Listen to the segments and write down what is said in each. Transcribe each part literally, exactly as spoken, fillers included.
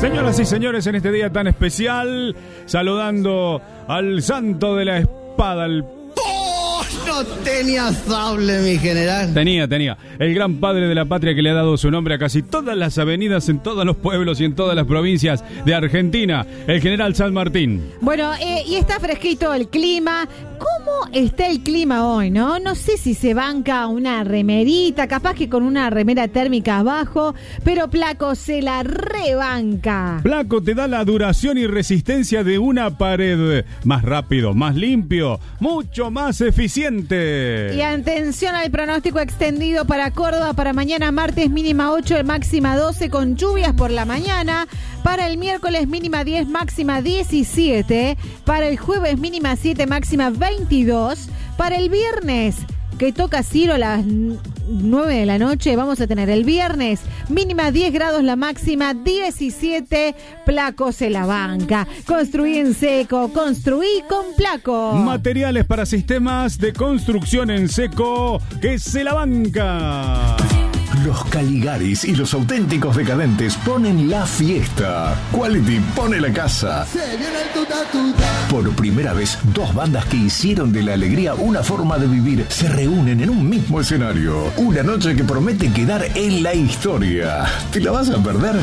Señoras y señores, en este día tan especial, saludando al santo de la espada, al... ¡Oh! No tenía sable, mi general. Tenía, tenía. El gran padre de la patria que le ha dado su nombre a casi todas las avenidas en todos los pueblos y en todas las provincias de Argentina, el general San Martín. Bueno, eh, y está fresquito el clima. ¿Cómo está el clima hoy, no? No sé si se banca una remerita, capaz que con una remera térmica abajo, pero Placo se la rebanca. Placo te da la duración y resistencia de una pared. Más rápido, más limpio, mucho más eficiente. Y atención al pronóstico extendido para Córdoba para mañana martes, mínima ocho, máxima doce, con lluvias por la mañana. Para el miércoles mínima diez, máxima diecisiete. Para el jueves mínima siete, máxima veintidós. Para el viernes, que toca Ciro a las nueve de la noche, vamos a tener el viernes mínima diez grados, la máxima diecisiete. Placo se la banca. Construí en seco, construí con Placo. Materiales para sistemas de construcción en seco, que se la banca. Los Caligaris y los auténticos decadentes ponen la fiesta. Quality pone la casa. Se viene el tuta tuta. Por primera vez, dos bandas que hicieron de la alegría una forma de vivir se reúnen en un mismo escenario. Una noche que promete quedar en la historia. ¿Te la vas a perder?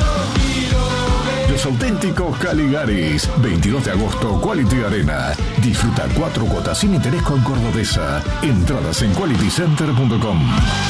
Los auténticos Caligaris. veintidós de agosto, Quality Arena. Disfruta cuatro cuotas sin interés con Cordobesa. Entradas en quality center punto com.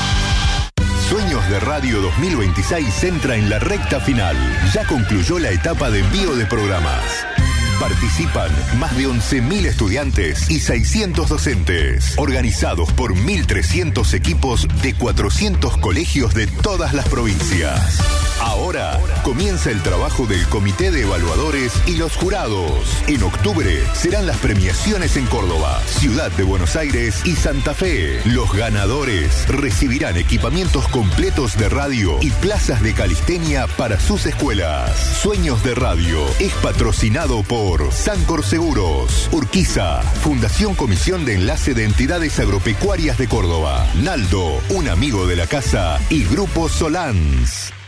Sueños de Radio dos mil veintiséis entra en la recta final. Ya concluyó la etapa de envío de programas. Participan más de once mil estudiantes y seiscientos docentes, organizados por mil trescientos equipos de cuatrocientos colegios de todas las provincias. Ahora comienza el trabajo del Comité de Evaluadores y los jurados. En octubre serán las premiaciones en Córdoba, Ciudad de Buenos Aires y Santa Fe. Los ganadores recibirán equipamientos completos de radio y plazas de calistenia para sus escuelas. Sueños de Radio es patrocinado por Sancor Seguros, Urquiza, Fundación Comisión de Enlace de Entidades Agropecuarias de Córdoba, Naldo, un amigo de la casa, y Grupo Solans.